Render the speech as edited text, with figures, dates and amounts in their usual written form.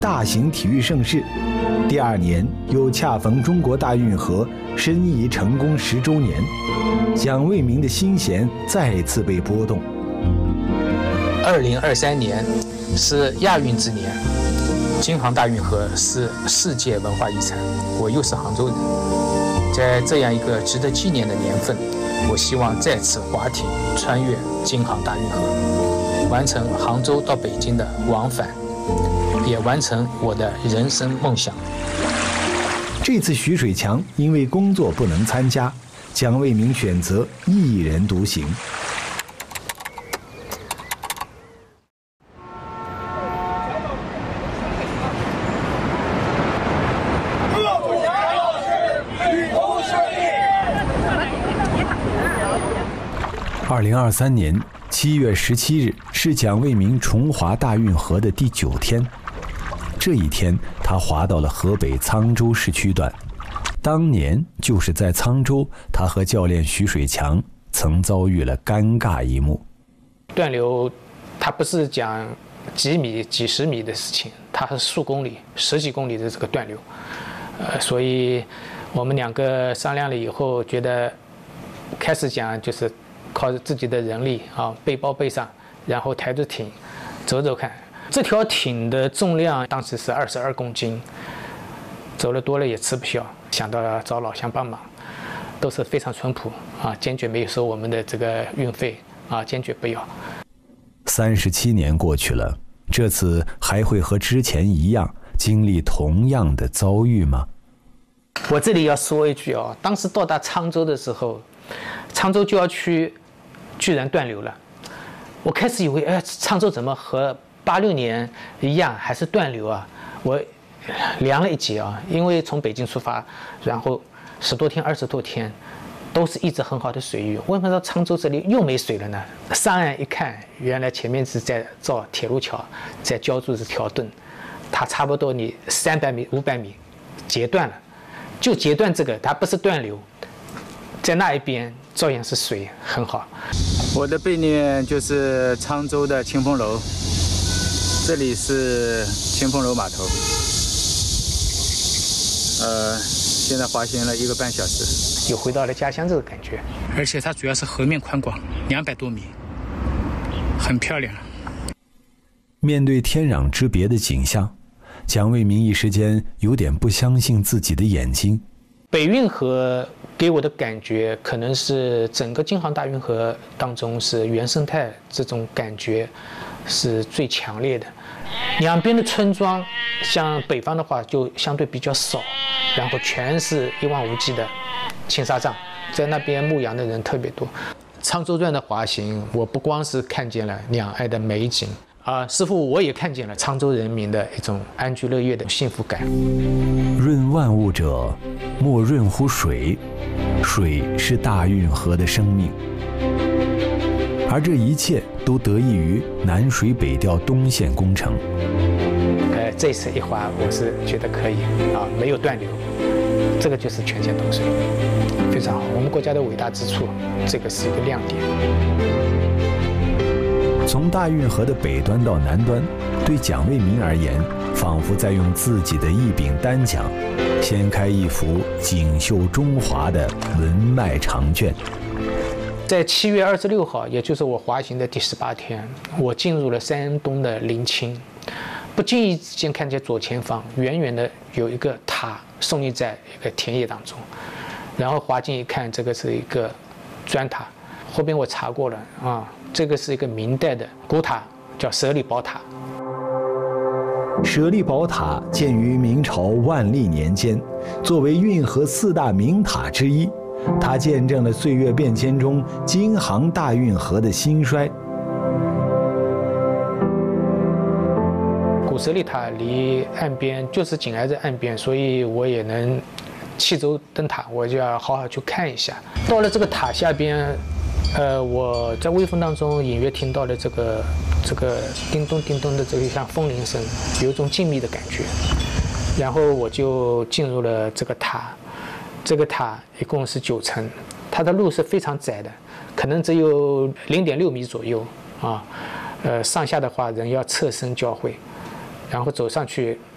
大型体育盛事。第2年又恰逢中国大运河申遗成功10周年，蒋卫民的心弦再次被拨动。 2023年是亚运之年，京杭大运河是世界文化遗产，我又是杭州人，在这样一个值得纪念的年份，我希望再次划艇穿越京杭大运河，完成杭州到北京的往返，也完成我的人生梦想。 这次徐水强因为工作不能参加，蒋卫民选择一人独行。2023年7月17日是蒋卫民重划大运河的第9天。这一天，他划到了河北沧州市区段。当年就是在沧州，他和教练徐水强曾遭遇了尴尬一幕。 断流，它不是讲几米、几十米的事情，它是数公里、10几公里的这个断流。所以我们2个商量了以后，觉得开始讲就是靠着自己的人力啊，背包背上，然后抬着艇走走看。这条艇的重量当时是22公斤，走了多了也吃不消，想到要找老乡帮忙，都是非常淳朴啊，坚决没有收我们的这个运费啊，坚决不要。 37年过去了，这次还会和之前一样经历同样的遭遇吗？ 我这里要说一句啊，当时到达沧州的时候，沧州郊区居然断流了。我开始以为，沧州怎么和86年一样还是断流啊？我量了一节啊，因为从北京出发，然后10多天、20多天，都是一直很好的水域。为什么到沧州这里又没水了呢？上岸一看，原来前面是在造铁路桥，在浇筑这条墩，它差不多你300米、500米截断了，就截断这个，它不是断流，在那一边照样是水很好。 我的背面就是沧州的清风楼，这里是清风楼码头。现在滑行了1个半小时， 又回到了家乡这个感觉。 而且它主要是河面宽广，200多米，很漂亮。 面对天壤之别的景象，蒋卫民一时间有点不相信自己的眼睛。 北运河给我的感觉，可能是整个京杭大运河当中是原生态这种感觉是最强烈的。两边的村庄，像北方的话就相对比较少，然后全是一望无际的青纱帐，在那边牧羊的人特别多。沧州段的滑行，我不光是看见了两岸的美景啊，师傅，我也看见了沧州人民的一种安居乐业的幸福感。 润万物者，莫润乎水，水是大运河的生命，而这一切都得益于南水北调东线工程。 这次一滑，我是觉得可以啊，没有断流，这个就是全线通水，非常好。我们国家的伟大之处，这个是一个亮点。 从大运河的北端到南端，对蒋卫民而言，仿佛在用自己的一柄单桨，掀开一幅锦绣中华的文脉长卷。 在7月26号，也就是我滑行的第18天，我进入了山东的临清，不经意之间看见左前方远远的有一个塔耸立在一个田野当中，然后滑进一看，这个是一个砖塔。后边我查过了啊，这个是一个明代的古塔，叫舍利宝塔。 舍利宝塔建于明朝万历年间，作为运河4大名塔之一，它见证了岁月变迁中京杭大运河的兴衰。 古舍利塔离岸边就是紧挨着岸边，所以我也能弃舟登塔，我就要好好去看一下。到了这个塔下边，我在微风当中隐约听到了这个叮咚叮咚的这个像风铃声，有一种静谧的感觉。然后我就进入了这个塔，这个塔一共是9层，它的路是非常窄的，可能只有0.6米左右啊。上下的话人要侧身交汇，然后走上去